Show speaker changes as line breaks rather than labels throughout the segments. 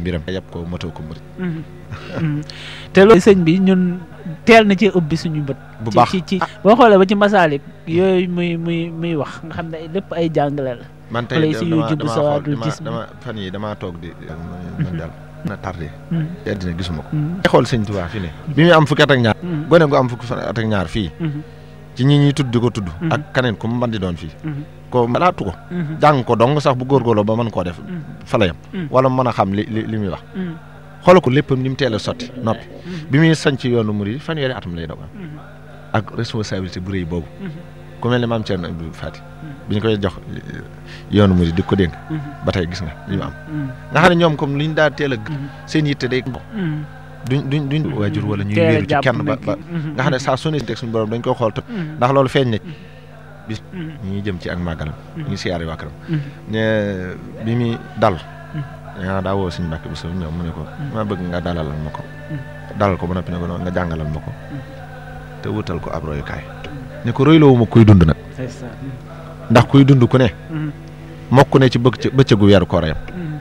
mbiram yàpp ko matoo ko murit
te loolu sëñ bi ñun teel na ci ubbi suñu bët
bu baax
ci boo xoolee ba ci masaalik yooyu muy wax nga xam ne lépp ay jàngale la
man tey
dama
fan yi damaa toog di man daal na tardé ci àddina gisuma ko ay xool sëñ Tuubaa fi ne bi muy am fukki at ak ñaar gone gu am fukki at ak ñaar fii ci ñi ñuy tudd di ko tudd ak kaneen ku mu mën di doon fii ko malaatu ko jàng ko dong sax bu góorgóorloo ba mën koo def fa la yam wala mën a xam li muy wax xoolal ko léppam ni mu teel a sotti noppi bi muy sañ ci yoonu murid fanweeri atam lay doog ak responsabilité bu rëy boobu ku mel ne maam Thierno Abdou Fati bi ñu koy jox yoonu murid di ko dénk ba tey gis nga li mu am nga xam ne ñoom comme li ñu daa teel a seen yitte day duñ waajur wala ñuy wéeru ci kenn ba nga xam ne saa su ne teg suñu borom dañ koy xool tëb ndax loolu feeñ na bis ñuy jëm ci ak màggalam ñu siyaare waa këram ne bi muy dal daa woo suñu mbàkk bi so ñëw mu ne ko ma bëgg nga dalal ma ko dalal ko ba noppi ne ko nga jàngalal ma ko te wutal ko ab royukaay ne ko royloowu ma kuy dund nag ndax kuy dund ku ne mokk ne ci bëccëgu weeru koorayam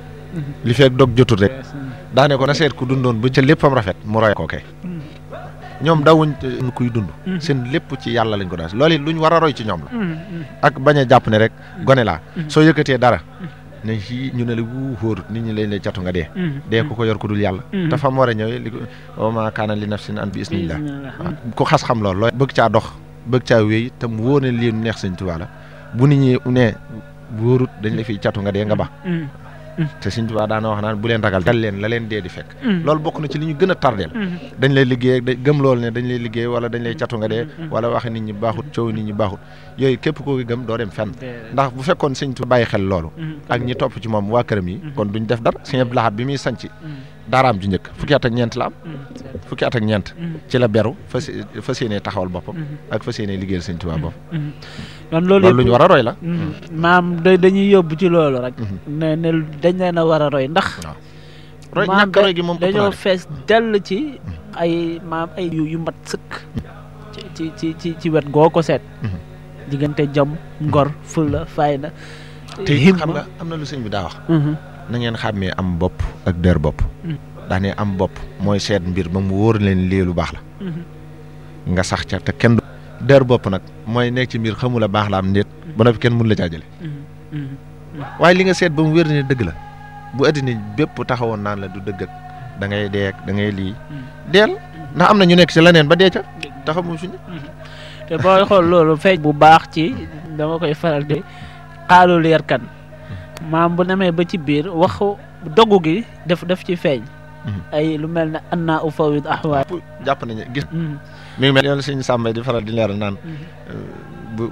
li fekk dog jotul rek daane ko na seet ku dundoon ba ca léppam rafet mu roy ko kay ñoom dawuñ kuy dund seen lépp ci yàlla lañ ko daal loolu it luñ war a roy ci ñoom la ak bañ a jàpp ne rek gone laa soo yëkkatee dara ne ci ñu ne la wu xóor nit ñi lañ lay catu nga dee ko yor ko dul yàlla te fa mu war a ñëwee li ko wa maa kaana li nafsin an bi isnillah ku xas xam loolu looy bëgg caa dox bëgg caa wéy te mu wóor ne lii neex Sëñ Tuubaa la bu nit ñi ne wóorut dañ la fiy catu nga dee nga ba te Sëñ Tuubaa daana wax naan bu leen ragal dal leen la leen dee di fekk loolu bokk na ci li ñu gën a tardeel dañ lay liggéey gëm loolu ne dañ lay liggéey wala dañ lay catu nga dee wala waxe nit ñi baaxut coow nit ñi baaxut yooyu képp koo gëm doo dem fenn ndax bu fekkoon Sëñ Tuubaa bàyyi xel loolu ak ñi topp ci moom waa këram yi kon duñ def dara Sëñ Abdou Lahad bi muy sanc daaraam ju njëkk fukki at ak ñeent la am fukki at ak ñeent ci la beru fas yéenee taxawal boppam ak fas yéenee liggéeyal Sëñ Tuubaa boppam
kon loolu
lu ñu war a roy la
maam dañuy yóbbu ci loolu rek ne dañ leen a war a roy ndax
roy ñàkk roy gi moom
dañoo fees dell ci ay maam ay yu mat sëkk ci wet goo ko seet diggante jom ngor fulla fayda
te xam nga am na lu sëñ bi daa wax na ngeen xàmmee am bopp ak der bopp daa ne am bopp mooy seet mbir ba mu wóor leen lii lu baax la nga sax ca te kenn der bopp nag mooy nekk ci mbir xamula baax la am ndéet ba noppi kenn mun la jaajale waaye li nga seet ba mu wér ne dëgg la bu addina bépp taxawoon naan la du dëgg ak da ngay deek da ngay lii deel ndax am na ñu nekk ci leneen ba dee ca taxamu suñu
te booy xool loolu feeñ bu baax ci dama koy faral di xaalu leer kan maam bu nemee ba ci biir waxu dogu gi def ci feeñ ay lu mel ne anna ufawid ahwaal
jàpp nañu gis mi ngi mel yoon suñu sàmbay di faral di leeral naan bu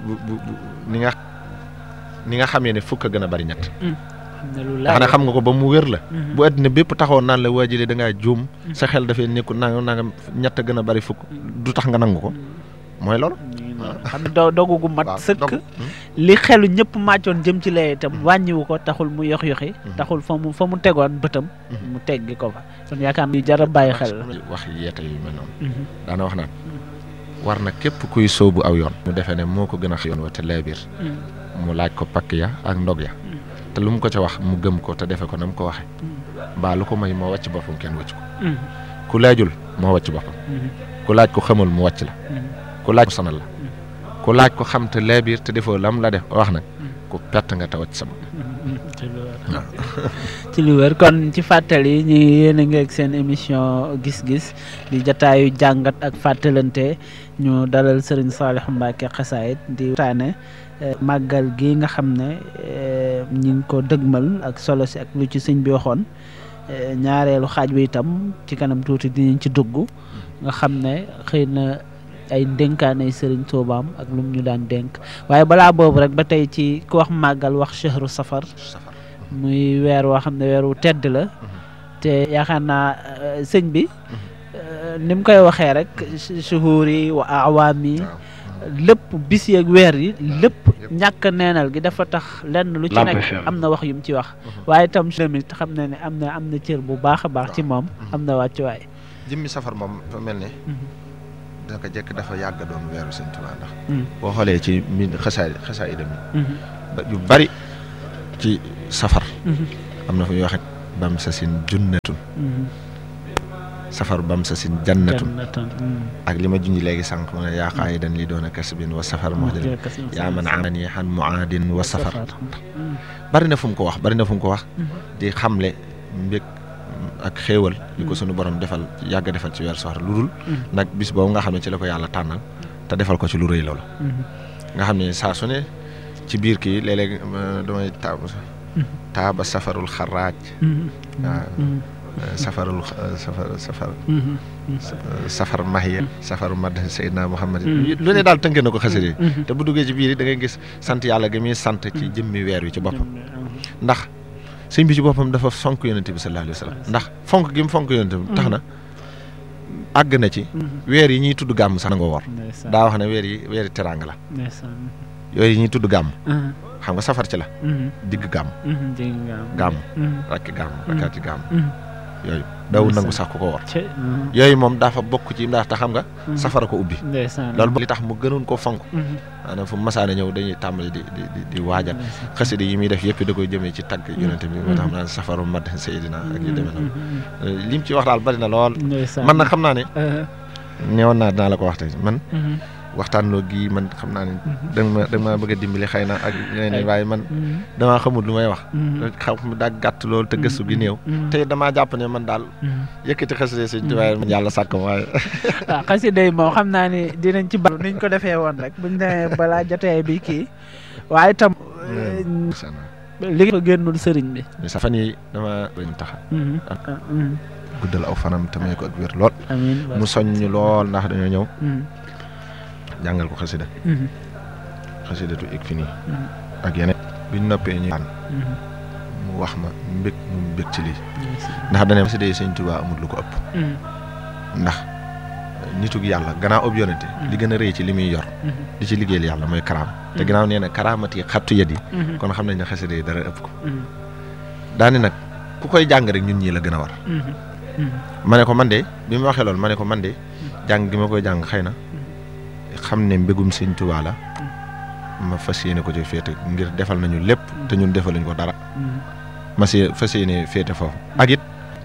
ni nga xamee ne fukk a gën a bari ñett nga xam ne xam nga ko ba mu wér la bu àddina bépp taxawoon naan la waajile da ngaa juum sa xel dafay nekkul nanga ñett a gën a bari fukk du tax nga nangu ko mooy loolu
xam dogu gu mat sëkk li xelu ñëpp màccoon jëm ci lee itam wàññiwu ko taxul mu yoxi taxul fa mu tegoon bëtam mu teggi ko fa kon yaakaar naa jar a bàyyi xel la
wax yeete yu mel noonu daana wax naan war na képp kuy sóobu aw yoon mu defee ne moo ko gën a yoon wa te lay biir mu laaj ko pakk ya ak ndog ya te lu mu ko ca wax mu gëm ko te defe ko na mu ko waxe mbaa lu ko may moo wàcc boppam kenn wàcc ko ku laajul moo wàcc boppam ku laaj ko xamul mu wàcc la ku laaj ko sanal la ku laaj ko xam te leebiir te defoo lam la def wax nag ku perte nga tawat sama
ci lu wér kon ci fàttali ñu yéen a ngi ak seen émission gis-gis di jataayu jàngat ak fàttalante ñu dalal Serigne Saliou Mbacké Xasaayid di waxtaane màggal gi nga xam ne ñi ngi ko dëgmal ak solo si ak lu ci sëñ bi waxoon ñaareelu xaaj bi itam ci kanam tuuti dinañ ci dugg nga xam ne xëy na ay dénkaanay Serigne Toubaam ak lu mu ñu daan dénk waaye balaa boobu rek ba tey ci ku wax màggal wax shahru safar muy weer woo xam ne weer wu tedd la te yaakaar naa sëñ bi ni mu koy waxee rek shuhuur yi wa awaam yi lépp bis yeeg weer yi lépp ñàkk neenal gi dafa tax lenn lu ci nekk am na wax yu mu ci wax waaye itam tamit xam na ne am na cër bu baax a baax ci moom am na wàccuwaay
jëmmi safar moom dafa mel ne daka jekk dafa yàgg doon weeru Sëñ Tuubaa ndax boo xoolee ci mi xasaayidam yu bari ci safar am na fu ñuy waxe bam sa sin junnatun safar bam sa sin jannatun ak li ma junj léegi sànq mu ne yaa qaayidan li doona kasbin wa safar muhdil yaa man amani han muaadin wa safar bari na fu mu ko wax di xamle mbég ak xéewal li ko sunu borom defal yàgg defal ci weer safar lu dul nag bis boobu nga xam ne ci la ko yàlla tànnal te defal ko ci lu rëy loolu nga xam ne saa su ne ci biir kii léeg-léeg damay taaba safarul xaraaj safar mahiya safaru mad Seydina Muhammad lu ne daal tënk na ko xasida yi te bu duggee ci biir yi da ngay gis sant yàlla gi muy sant ci jëmmi weer wi ci boppam ndax sëñ bi ci boppam dafa fonk yonente bi sallallahu alayhi wa sallam ndax fonk gi mu fonk yonente bi tax na àgg na ci weer yi ñuy tudd gàmm sax na nga woor daa wax ne weer yi teraanga la yooyu ñuy tudd gàmm xam nga safar ci la digg gàmm rakkaati gàmm yooyu dawul nangu sax ku ko war yooyu moom dafa bokk ci ndax te xam nga safara ko ubbi loolu li tax mu gënoon ko fonk maanaam fu masaane ñëw dañuy tàmbali di waajal xasida yi muy def yëpp da koy jëmee ci tagg yonente bi moo tax mu naan safaru mad Seydina ak yu demee noonu lim ci wax daal bari na lool man nag xam naa ne ñëwoon naa dinaa la ko wax tey man waxtaan loo gi man xam naa ne da ma bëgg a dimbali xëy na ak ñeneen waaye man damaa xamul lu may wax xam daa gàtt loolu te gëstu gi néew te damaa jàpp ne man daal yëkkati xasida Sëñ Tuubaa man yàlla sàkk ma waaye
waaw xasida yi moom xam naa ne dinañ ci balu niñ ko defee woon rek buñ demee balaa jotee bi kii waaye tam li fa génnul sëriñ bi
sa fan yi dama bañ taxa guddal aw fanam te may ko ak wér lool mu soññ lool ndax dañoo ñëw jàngal ko xasida xasidatu ik fi nii ak yeneen biñ noppee ñu mu wax ma mbég mu mbég ci lii ndax dane xasida yi Sëñ Tuubaa amul lu ko ëpp ndax nitug yàlla gannaaw ëpp yonente li gën a rëy ci li muy yor di ci liggéeyal yàlla mooy karaam te gannaaw nee na karaamati xattu yat yi kon xam nañ ne xasida yi dara ëpp ko daani nag ku koy jàng rek ñun ñii la gën a war ma ne ko man de bi ma waxee loolu ma ne ko man de jàng gi ma koy jàng xëy na xam ne mbégum Sëñ Tuubaa la ma fas yéene ko ci féete ngir defal nañu lépp te ñun defaluñ ko dara ma fas yéene féete foofu ak it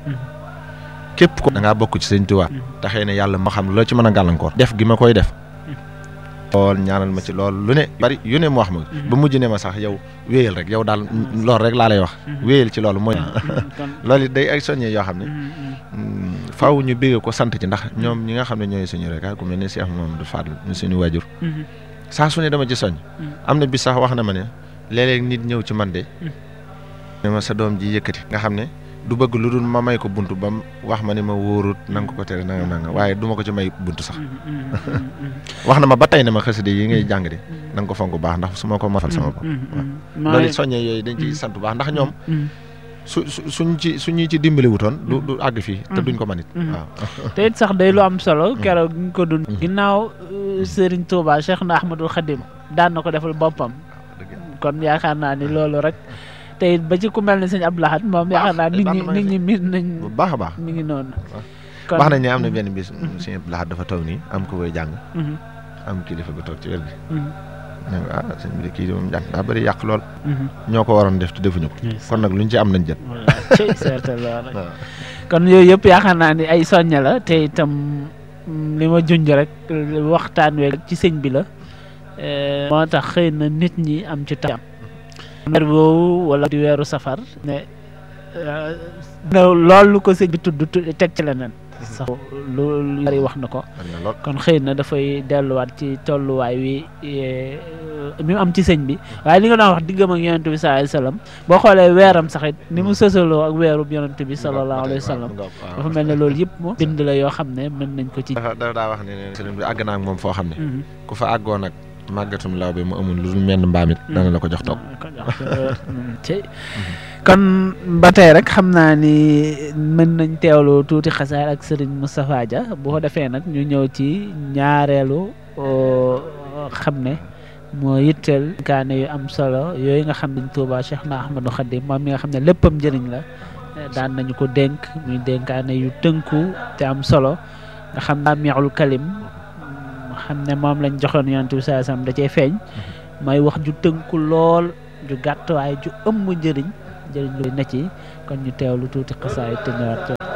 képp ko da ngaa bokk ci Sëñ Tuubaa te xëy na yàlla ma xam loo ci mën a gàllankoor def gi ma koy def lool ñaanal ma ci lool lu ne bari yu ne mu wax ma ba mujj ne ma sax yow wéyal rek yow daal lool rek laa lay wax wéyal ci loolu mooy loolu it day ay soññee yoo xam ne faaw ñu bégee ko sant ci ndax ñoom ñi nga xam ne ñooy suñu rek ku mel ne Cheikh Mamadou Fadl ñu suñu waajur saa su ne dama ci soññ am na bis sax wax na ma ne léeg-léeg nit ñëw ci man de ne ma sa doom ji yëkkati nga xam ne du bëgg lu dul ma may ko buntu ba wax ma ne ma wóorut nanga ko tere nanga waaye du ma ko ci may buntu sax wax na ma ba tey ne ma xasida yi ngay jàng de na nga ko fonk bu baax ndax su ma ko mafal sama bopp loolu soññee yooyu dañ ciy sant bu baax ndax ñoom suñu ci dimbali wutoon du àgg fii te duñ ko manit waaw
te it sax day lu am solo keroog ñu ko dund ginnaaw Serigne Touba Cheikh na Ahmadul Khadim daan na ko defal boppam kon yaakaar naa ni loolu rek te it ba ci ku mel ne sëñ Abdou Lahad moom yaakaar naa nit ñi miin nañ
bu baax a baax
mi ngi noonu
kon wax nañ ne am na benn bis sëñ Abdou Lahad dafa toog nii am ko koy jàng am kilifa gu toog ci wér gi ne sëñ bi de kii moom jàng daa bëri yàq lool ñoo ko waroon def te defuñu ko kon nag luñ ci am nañ jët
kon yooyu yëpp yaakaar naa ni ay soñña la te itam li ma junj rek waxtaan we ci sëñ bi la moo tax xëy na nit ñi am ci tam weer boobu wala di weeru safar ne loolu ko sëñ bi tudd teg ci leneen sax lu bari wax na ko kon xëy na dafay delluwaat ci tolluwaay wi mi mu am ci sëñ bi waaye li nga doon wax diggam ak yonent bi sallallahu alayhi wa sallam boo xoolee weeram sax it ni mu sësaloo ak weerub yonent bi sallallahu alayhi wa sallam dafa mel ne loolu yëpp moom bind la yoo xam ne mën nañ ko ci
daa wax ne sëriñ bi àgg naa ak moom foo xam ne ku fa àggoon nag màggatum law bi mu amul lu dul menn mbaam it dana la ko jox toog
kon ba tey rek xam naa ni mën nañ teewlu tuuti xasaar ak Serigne Moustapha Dia bu ko defee nag ñu ñëw ci ñaareelu xam ne moo yitteel kaane yu am solo yooyu nga xam ne Touba Cheikh na Ahmadou Khadim moom mi nga xam ne léppam njëriñ la daan nañu ko dénk muy dénkaane yu tënku te am solo nga xam naa miixul kalim xam ne moom lañ joxoon yonent bi sallallahu alayhi wasallam da cee feeñ mooy wax ju tënku lool ju gàtt waaye ju ëmb njëriñ njëriñ lu ne ci kon ñu teewlu tuuti xasaayit te ñëwaat.